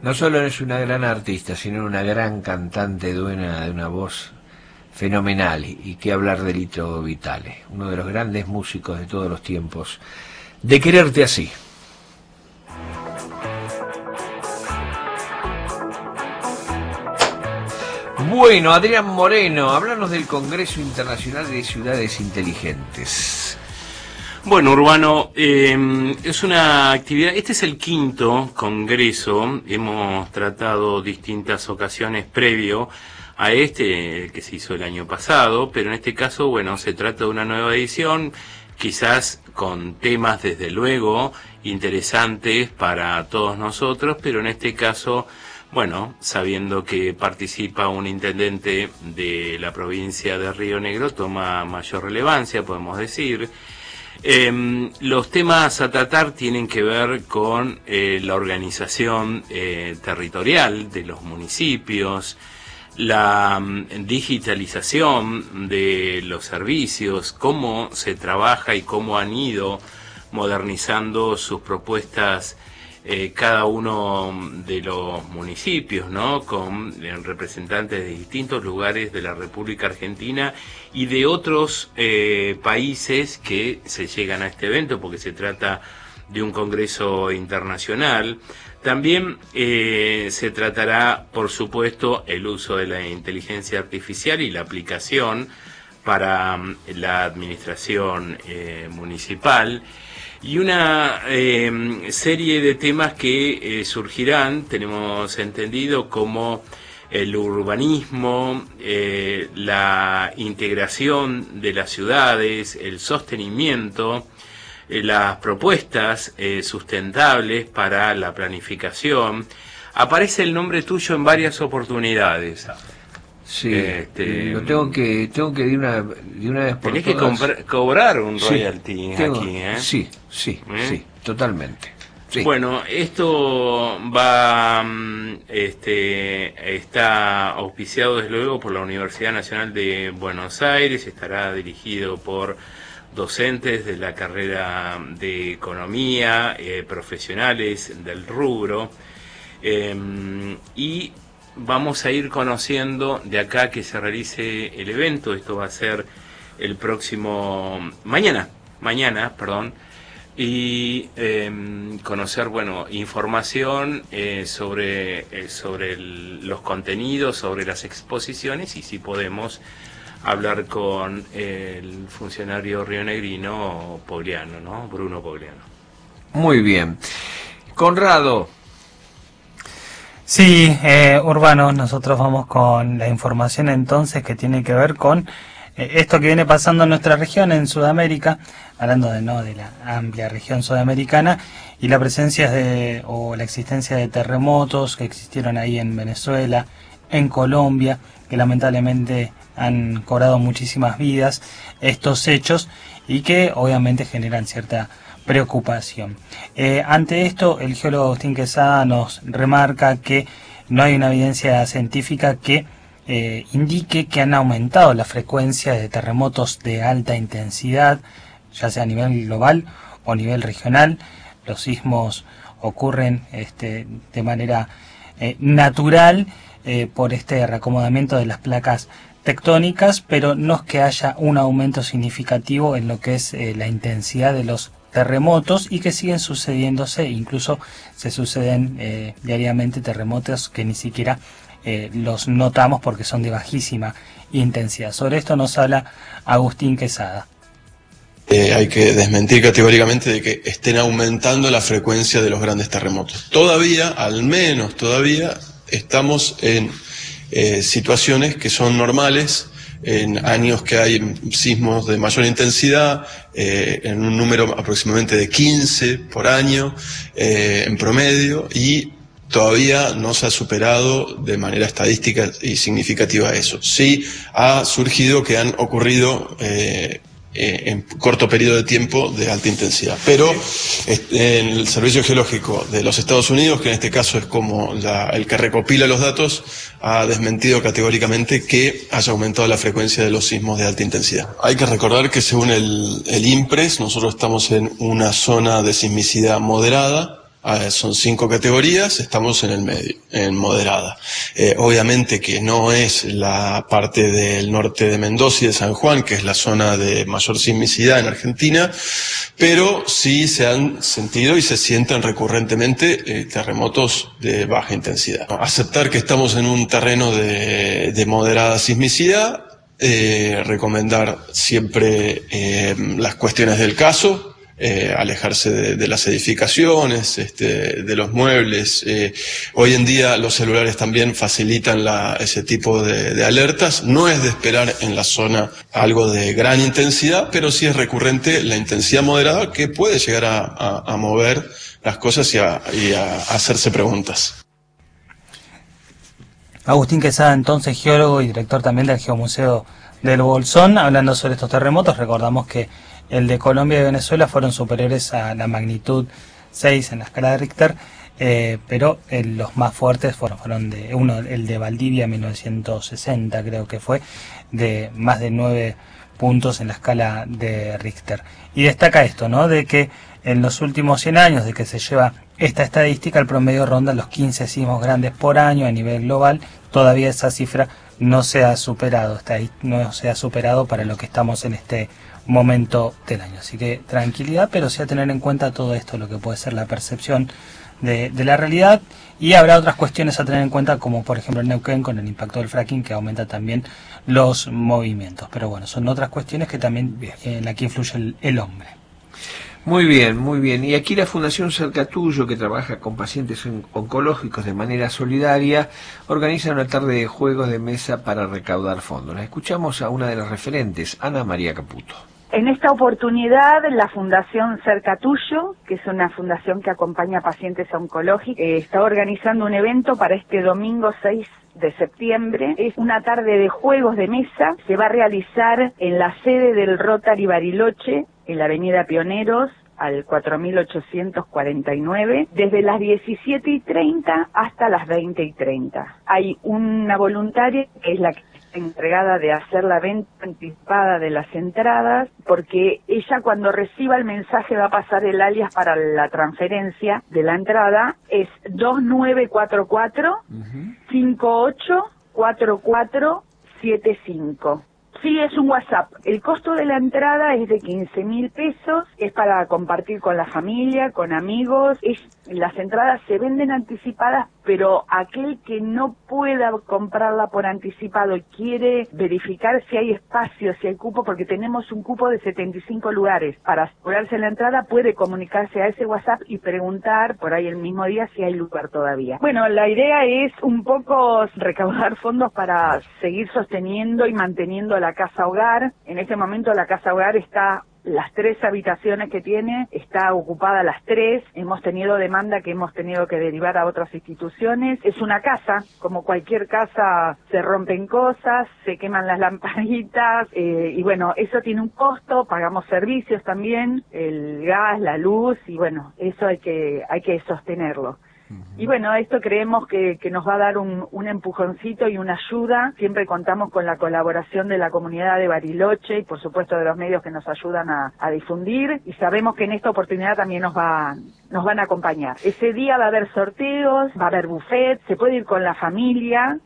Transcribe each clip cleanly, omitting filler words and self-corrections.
No solo es una gran artista, sino una gran cantante, dueña de una voz fenomenal. Y qué hablar de Lito Vitale, uno de los grandes músicos de todos los tiempos. De quererte así. Bueno, Adrián Moreno, háblanos del Congreso Internacional de Ciudades Inteligentes. Bueno, Urbano, es una actividad, este es el quinto congreso, hemos tratado distintas ocasiones previo a este, que se hizo el año pasado, pero en este caso, bueno, se trata de una nueva edición, quizás con temas, desde luego, interesantes para todos nosotros, pero en este caso, bueno, sabiendo que participa un intendente de la provincia de Río Negro, toma mayor relevancia, podemos decir. Los temas a tratar tienen que ver con la organización territorial de los municipios, la digitalización de los servicios, cómo se trabaja y cómo han ido modernizando sus propuestas cada uno de los municipios, ¿no? Con representantes de distintos lugares de la República Argentina y de otros países que se llegan a este evento, porque se trata de un congreso internacional. También se tratará, por supuesto, el uso de la inteligencia artificial y la aplicación para la administración municipal. Y una serie de temas que surgirán, tenemos entendido, como el urbanismo, la integración de las ciudades, el sostenimiento, las propuestas sustentables para la planificación. Aparece el nombre tuyo en varias oportunidades. Sí, lo tengo que de una vez por tenés todas. Que cobrar un royalty aquí, ¿eh? Sí, totalmente. Sí. Bueno, esto va, está auspiciado desde luego por la Universidad Nacional de Buenos Aires, estará dirigido por docentes de la carrera de Economía, profesionales del rubro, y vamos a ir conociendo de acá que se realice el evento. Esto va a ser el próximo mañana, y conocer, bueno, información sobre los contenidos, sobre las exposiciones, y si podemos hablar con el funcionario rionegrino Pogliano, ¿no? Bruno Pogliano. Muy bien. Conrado. Sí, Urbano, nosotros vamos con la información entonces que tiene que ver con esto que viene pasando en nuestra región, en Sudamérica, hablando de la amplia región sudamericana, y la presencia o la existencia de terremotos que existieron ahí en Venezuela, en Colombia, que lamentablemente han cobrado muchísimas vidas estos hechos y que obviamente generan cierta preocupación. Ante esto, el geólogo Agustín Quesada nos remarca que no hay una evidencia científica que indique que han aumentado la frecuencia de terremotos de alta intensidad, ya sea a nivel global o a nivel regional. Los sismos ocurren de manera natural por este reacomodamiento de las placas tectónicas, pero no es que haya un aumento significativo en lo que es la intensidad de los terremotos, y que siguen sucediéndose, incluso se suceden diariamente terremotos que ni siquiera los notamos porque son de bajísima intensidad. Sobre esto nos habla Agustín Quesada. Hay que desmentir categóricamente de que estén aumentando la frecuencia de los grandes terremotos. Todavía, al menos todavía, estamos en situaciones que son normales, en años que hay sismos de mayor intensidad, en un número aproximadamente de 15 por año en promedio, y todavía no se ha superado de manera estadística y significativa eso. Sí ha surgido que han ocurrido en corto periodo de tiempo de alta intensidad. Pero en el Servicio Geológico de los Estados Unidos, que en este caso es como el que recopila los datos, ha desmentido categóricamente que haya aumentado la frecuencia de los sismos de alta intensidad. Hay que recordar que según el INPRES, nosotros estamos en una zona de sismicidad moderada, Son 5 categorías, estamos en el medio, en moderada. Obviamente que no es la parte del norte de Mendoza y de San Juan, que es la zona de mayor sismicidad en Argentina, pero sí se han sentido y se sienten recurrentemente terremotos de baja intensidad. Aceptar que estamos en un terreno de moderada sismicidad, recomendar siempre las cuestiones del caso, alejarse de las edificaciones, de los muebles. Hoy en día los celulares también facilitan ese tipo de alertas. No es de esperar en la zona algo de gran intensidad, pero sí es recurrente la intensidad moderada, que puede llegar a mover las cosas y a hacerse preguntas. Agustín Quesada, entonces geólogo y director también del Geomuseo del Bolsón, hablando sobre estos terremotos. Recordamos que el de Colombia y Venezuela fueron superiores a la magnitud 6 en la escala de Richter, pero los más fuertes fueron el de Valdivia, 1960 creo que fue, de más de 9 puntos en la escala de Richter. Y destaca esto, ¿no?, de que en los últimos 100 años de que se lleva esta estadística, el promedio ronda los 15 sismos grandes por año a nivel global. Todavía esa cifra no se ha superado, para lo que estamos en este momento del año. Así que tranquilidad, pero sí a tener en cuenta todo esto, lo que puede ser la percepción de la realidad, y habrá otras cuestiones a tener en cuenta, como por ejemplo en Neuquén con el impacto del fracking, que aumenta también los movimientos. Pero bueno, son otras cuestiones que también en la que influye el hombre. Muy bien, muy bien. Y aquí la Fundación Cerca Tuyo, que trabaja con pacientes oncológicos de manera solidaria, organiza una tarde de juegos de mesa para recaudar fondos. La escuchamos a una de las referentes, Ana María Caputo. En esta oportunidad, la Fundación Cerca Tuyo, que es una fundación que acompaña a pacientes oncológicos, está organizando un evento para este domingo 6 de septiembre. Es una tarde de juegos de mesa. Se va a realizar en la sede del Rotary Bariloche, en la avenida Pioneros, al 4849, desde las 17:30 hasta las 20:30. Hay una voluntaria que es la que está encargada de hacer la venta anticipada de las entradas, porque ella, cuando reciba el mensaje, va a pasar el alias para la transferencia de la entrada. Es 2944 584475. Sí, es un WhatsApp. El costo de la entrada es de 15.000 pesos, es para compartir con la familia, con amigos. Las entradas se venden anticipadas, pero aquel que no pueda comprarla por anticipado y quiere verificar si hay espacio, si hay cupo, porque tenemos un cupo de 75 lugares, para asegurarse la entrada, puede comunicarse a ese WhatsApp y preguntar por ahí el mismo día si hay lugar todavía. Bueno, la idea es un poco recaudar fondos para seguir sosteniendo y manteniendo la casa hogar. En este momento la casa hogar está, las 3 habitaciones que tiene, está ocupada las 3. Hemos tenido demanda que hemos tenido que derivar a otras instituciones. Es una casa, como cualquier casa, se rompen cosas, se queman las lamparitas, y bueno, eso tiene un costo. Pagamos servicios también, el gas, la luz, y bueno, eso hay que sostenerlo. Y bueno, esto creemos que nos va a dar un empujoncito y una ayuda. Siempre contamos con la colaboración de la comunidad de Bariloche y por supuesto de los medios que nos ayudan a difundir, y sabemos que en esta oportunidad también nos van a acompañar. Ese día va a haber sorteos, va a haber buffet, se puede ir con la familia.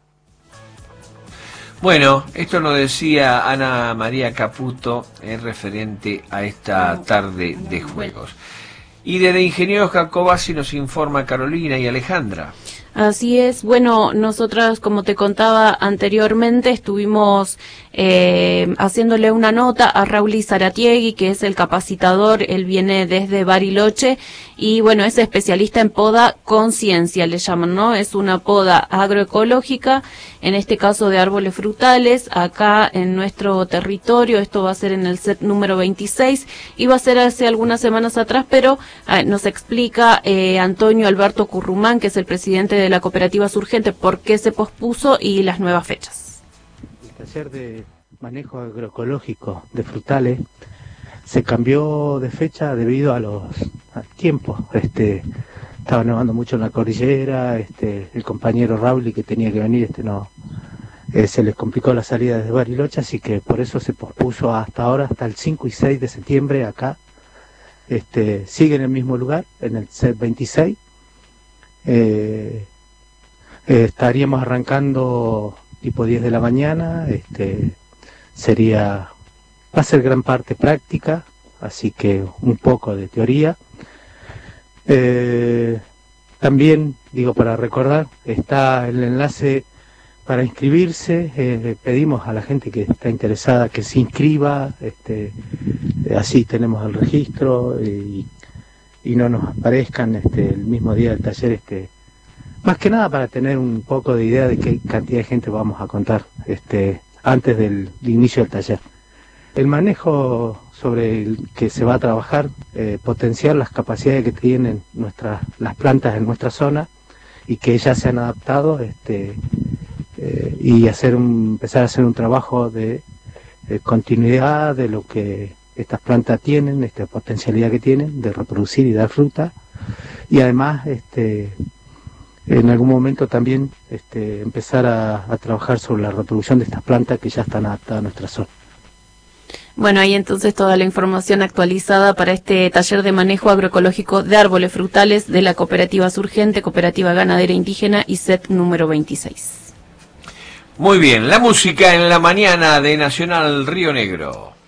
Bueno, esto lo decía Ana María Caputo, referente a esta tarde de juegos. Y desde Ingenieros Jacobasi nos informa Carolina y Alejandra. Así es. Bueno, nosotras, como te contaba anteriormente, estuvimos haciéndole una nota a Raúl Zaratiegui, que es el capacitador. Él viene desde Bariloche y bueno, es especialista en poda con ciencia, le llaman, ¿no? Es una poda agroecológica, en este caso de árboles frutales, acá en nuestro territorio. Esto va a ser en el set número 26, iba a ser hace algunas semanas atrás, pero nos explica Antonio Alberto Currumán, que es el presidente de la cooperativa Surgente, por qué se pospuso y las nuevas fechas. El taller de manejo agroecológico de frutales se cambió de fecha debido al tiempo. Estaba nevando mucho en la cordillera, el compañero Raúl, que tenía que venir, se les complicó la salida desde Bariloche, así que por eso se pospuso hasta ahora, hasta el 5 y 6 de septiembre acá sigue en el mismo lugar, en el set 26. Estaríamos arrancando tipo 10 de la mañana. Va a ser gran parte práctica, así que un poco de teoría. También, digo, para recordar, está el enlace para inscribirse. Pedimos a la gente que está interesada que se inscriba, así tenemos el registro y no nos aparezcan el mismo día del taller, más que nada para tener un poco de idea de qué cantidad de gente vamos a contar antes del inicio del taller. El manejo sobre el que se va a trabajar, potenciar las capacidades que tienen las plantas en nuestra zona y que ya se han adaptado, y empezar a hacer un trabajo de continuidad de lo que estas plantas tienen, esta potencialidad que tienen de reproducir y dar fruta, y además en algún momento también empezar a trabajar sobre la reproducción de estas plantas que ya están adaptadas a nuestra zona. Bueno, ahí entonces toda la información actualizada para este taller de manejo agroecológico de árboles frutales de la Cooperativa Surgente, Cooperativa Ganadera Indígena y set número 26. Muy bien, la música en la mañana de Nacional Río Negro.